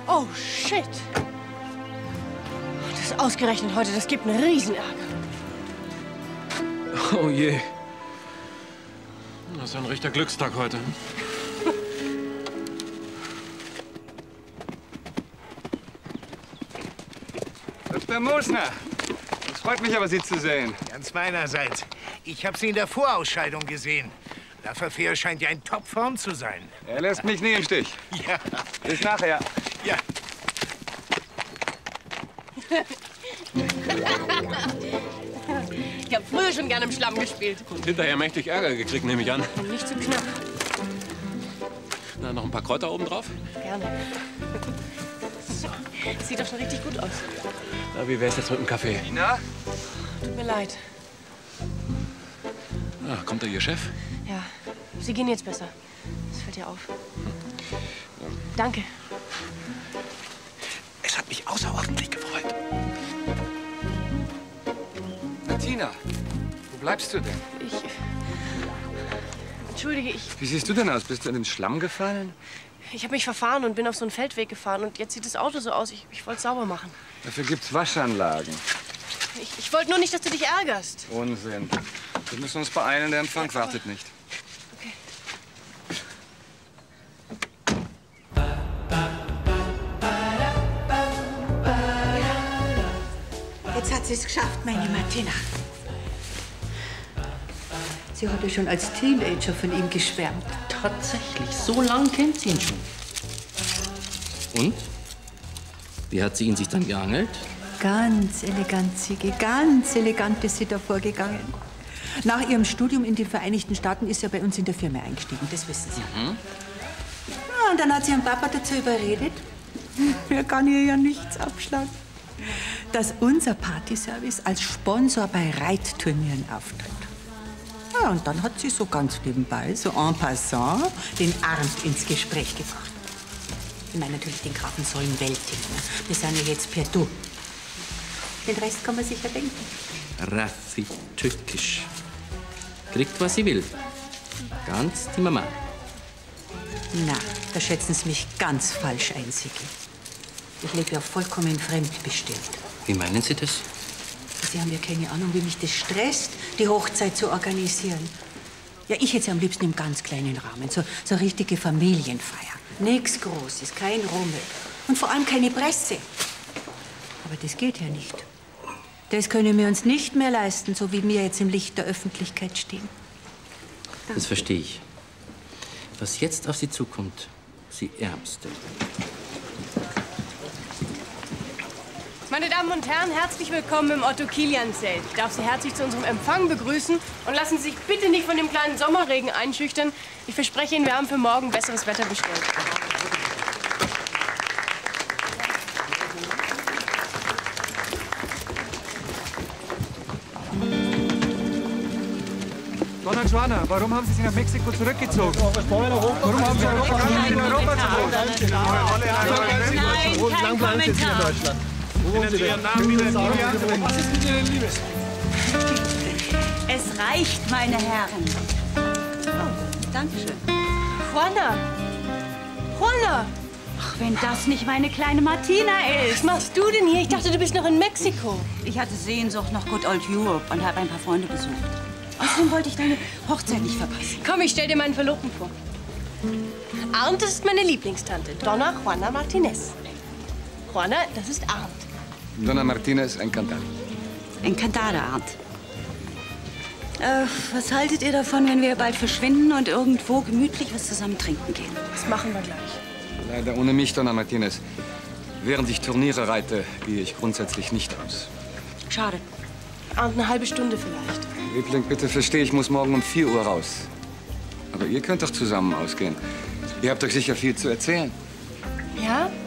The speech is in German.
Oh, shit. Das ist ausgerechnet heute, das gibt einen Riesenärger. Oh je. Das ist ein richtiger Glückstag heute. Dr. Mosner, es freut mich aber, Sie zu sehen. Ganz meinerseits. Ich habe Sie in der Vorausscheidung gesehen. Laffafair scheint ja in Topform zu sein. Er lässt mich nie im Stich. Ja. Bis nachher. Ja. Ich habe früher schon gerne im Schlamm gespielt. Und hinterher mächtig Ärger gekriegt, nehme ich an. Und nicht zu knapp. Na, noch ein paar Kräuter oben drauf? Gerne. So. Sieht doch schon richtig gut aus. Na, wie wär's jetzt mit dem Kaffee? Na? Tut mir leid. Ah, kommt da Ihr Chef? Ja, Sie gehen jetzt besser. Das fällt dir auf. Danke. Es hat mich außerordentlich gefreut. Martina, wo bleibst du denn? Entschuldige, Wie siehst du denn aus? Bist du in den Schlamm gefallen? ich habe mich verfahren und bin auf so einen Feldweg gefahren. Und jetzt sieht das Auto so aus. Ich wollte es sauber machen. Dafür gibt's Waschanlagen. Ich wollte nur nicht, dass du dich ärgerst. Unsinn. Wir müssen uns beeilen, der Empfang wartet nicht. Okay. Jetzt hat sie es geschafft, meine Martina. Sie hatte schon als Teenager von ihm geschwärmt. Tatsächlich, so lang kennt sie ihn schon. Und? Wie hat sie ihn sich dann geangelt? Ganz elegant, Sigi, ganz elegant ist sie da vorgegangen. Nach ihrem Studium in den Vereinigten Staaten ist sie bei uns in der Firma eingestiegen, das wissen Sie. Ja, und dann hat sie ihren Papa dazu überredet, er kann ihr ja nichts abschlagen, dass unser Partyservice als Sponsor bei Reitturnieren auftritt. Ja, und dann hat sie so ganz nebenbei, so en passant, den Arndt ins Gespräch gebracht. Ich meine natürlich den Grafen Sollenwelting. Ne? Wir sind ja jetzt per Du. Den Rest kann man sich ja denken. Raffi tückisch. Kriegt, was sie will. Ganz die Mama. Na, da schätzen Sie mich ganz falsch ein, Sigi. Ich lebe ja vollkommen fremdbestimmt. Wie meinen Sie das? Sie haben ja keine Ahnung, wie mich das stresst, die Hochzeit zu organisieren. Ja, ich jetzt am liebsten im ganz kleinen Rahmen. So richtige Familienfeier. Nichts Großes, kein Rummel. Und vor allem keine Presse. Aber das geht ja nicht. Das können wir uns nicht mehr leisten, so wie wir jetzt im Licht der Öffentlichkeit stehen. Das verstehe ich. Was jetzt auf Sie zukommt, Sie Ärmste. Meine Damen und Herren, herzlich willkommen im Otto-Kilian-Zelt. Ich darf Sie herzlich zu unserem Empfang begrüßen. Und lassen Sie sich bitte nicht von dem kleinen Sommerregen einschüchtern. Ich verspreche Ihnen, wir haben für morgen besseres Wetter bestellt. Donna Joana, warum haben Sie sich nach Mexiko zurückgezogen? Warum haben Sie Europa in Europa zu wohnen? Nein, kein Kommentar. Was ist mit Ihnen Liebes? Es reicht, meine Herren. Oh, Dankeschön. Juana! Juana! Ach, wenn das nicht meine kleine Martina ist. Was machst du denn hier? Ich dachte, du bist noch in Mexiko. Ich hatte Sehnsucht nach Good Old Europe und habe ein paar Freunde besucht. Außerdem wollte ich deine Hochzeit nicht verpassen. Komm, ich stell dir meinen Verlobten vor. Arndt, das ist meine Lieblingstante, Donna Juana Martinez. Juana, das ist Arndt. Donna Martinez, encantada. Encantada, Arndt. Was haltet ihr davon, wenn wir bald verschwinden und irgendwo gemütlich was zusammen trinken gehen? Das machen wir gleich. Leider ohne mich, Donna Martinez. Während ich Turniere reite, gehe ich grundsätzlich nicht aus. Schade. Arndt, eine halbe Stunde vielleicht. Liebling, bitte versteh, ich muss morgen um 4 Uhr raus. Aber ihr könnt doch zusammen ausgehen. Ihr habt euch sicher viel zu erzählen. Ja?